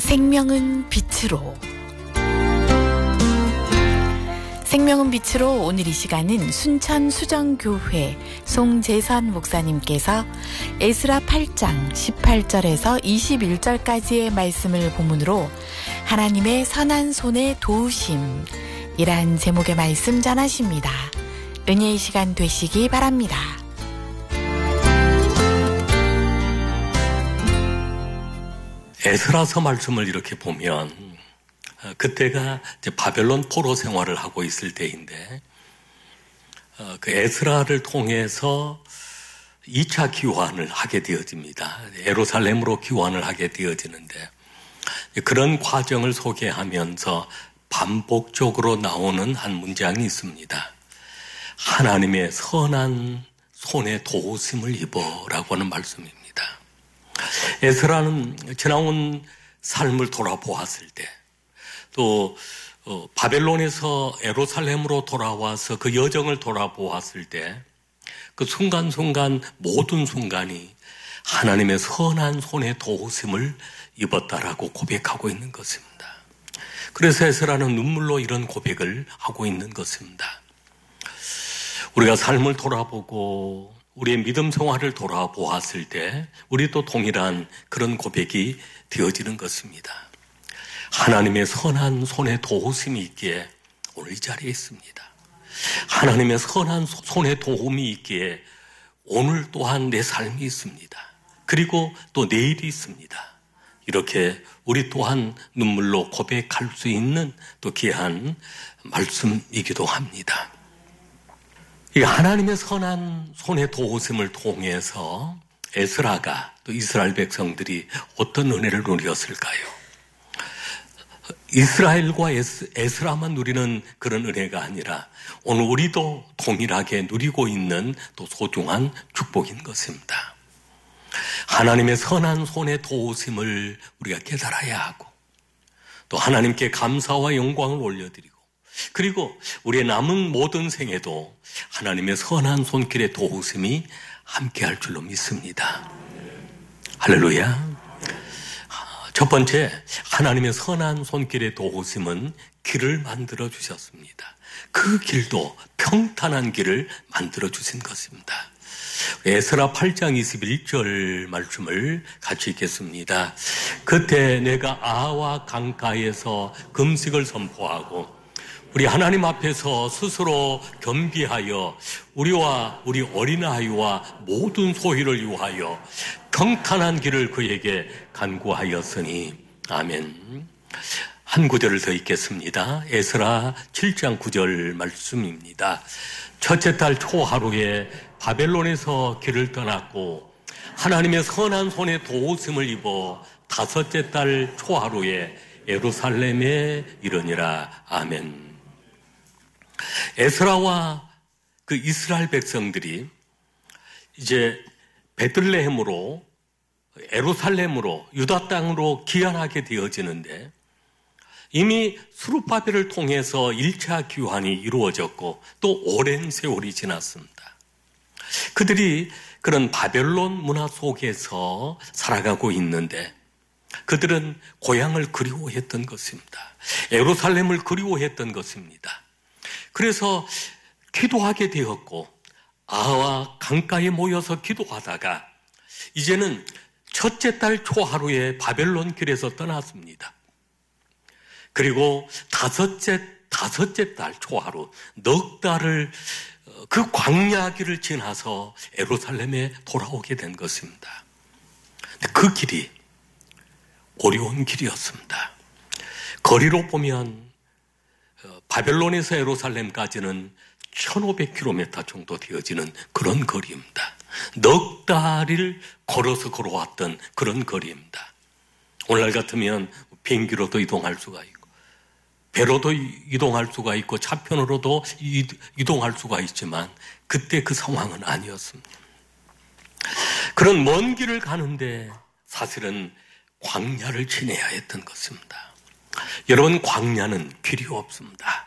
생명은 빛으로. 생명은 빛으로 오늘 이 시간은 순천 수정교회 송재선 목사님께서 에스라 8장 18절에서 21절까지의 말씀을 본문으로 하나님의 선한 손의 도우심이란 제목의 말씀 전하십니다. 은혜의 시간 되시기 바랍니다. 에스라서 말씀을 이렇게 보면 그때가 이제 바벨론 포로 생활을 하고 있을 때인데 그 에스라를 통해서 2차 귀환을 하게 되어집니다. 예루살렘으로 귀환을 하게 되어지는데 그런 과정을 소개하면서 반복적으로 나오는 한 문장이 있습니다. 하나님의 선한 손에 도우심을 입어라고 하는 말씀입니다. 에스라는 지나온 삶을 돌아보았을 때 또 바벨론에서 예루살렘으로 돌아와서 그 여정을 돌아보았을 때 그 순간순간 모든 순간이 하나님의 선한 손에 도우심을 입었다라고 고백하고 있는 것입니다. 그래서 에스라는 눈물로 이런 고백을 하고 있는 것입니다. 우리가 삶을 돌아보고 우리의 믿음 생활을 돌아보았을 때 우리도 동일한 그런 고백이 되어지는 것입니다. 하나님의 선한 손에 도우심이 있기에 오늘 이 자리에 있습니다. 하나님의 선한 손에 도움이 있기에 오늘 또한 내 삶이 있습니다. 그리고 또 내일이 있습니다. 이렇게 우리 또한 눈물로 고백할 수 있는 또 귀한 말씀이기도 합니다. 이 하나님의 선한 손의 도우심을 통해서 에스라가 또 이스라엘 백성들이 어떤 은혜를 누렸을까요? 이스라엘과 에스라만 누리는 그런 은혜가 아니라 오늘 우리도 동일하게 누리고 있는 또 소중한 축복인 것입니다. 하나님의 선한 손의 도우심을 우리가 깨달아야 하고 또 하나님께 감사와 영광을 올려드리고 그리고 우리의 남은 모든 생에도 하나님의 선한 손길의 도우심이 함께할 줄로 믿습니다. 할렐루야. 첫 번째, 하나님의 선한 손길의 도우심은 길을 만들어 주셨습니다. 그 길도 평탄한 길을 만들어 주신 것입니다. 에스라 8장 21절 말씀을 같이 읽겠습니다. 그때 내가 아와 강가에서 금식을 선포하고 우리 하나님 앞에서 스스로 겸비하여 우리와 우리 어린아이와 모든 소유를 위하여 평탄한 길을 그에게 간구하였으니 아멘. 한 구절을 더 읽겠습니다. 에스라 7장 9절 말씀입니다. 첫째 달 초하루에 바벨론에서 길을 떠났고 하나님의 선한 손에 도우심을 입어 다섯째 달 초하루에 예루살렘에 이르니라. 아멘. 에스라와 그 이스라엘 백성들이 이제 베들레헴으로 예루살렘으로 유다 땅으로 귀환하게 되어지는데 이미 스룹바벨을 통해서 1차 귀환이 이루어졌고 또 오랜 세월이 지났습니다. 그들이 그런 바벨론 문화 속에서 살아가고 있는데 그들은 고향을 그리워했던 것입니다. 예루살렘을 그리워했던 것입니다. 그래서 기도하게 되었고 아와 강가에 모여서 기도하다가 이제는 첫째 달 초하루에 바벨론 길에서 떠났습니다. 그리고 다섯째 달 초하루 넉 달을 그 광야 길을 지나서 예루살렘에 돌아오게 된 것입니다. 그 길이 어려운 길이었습니다. 거리로 보면 바벨론에서 예루살렘까지는 1500km 정도 되어지는 그런 거리입니다. 넉 달을 걸어왔던 그런 거리입니다. 오늘날 같으면 비행기로도 이동할 수가 있고 배로도 이동할 수가 있고 차편으로도 이동할 수가 있지만 그때 그 상황은 아니었습니다. 그런 먼 길을 가는데 사실은 광야를 지내야 했던 것입니다. 여러분, 광야는 길이 없습니다.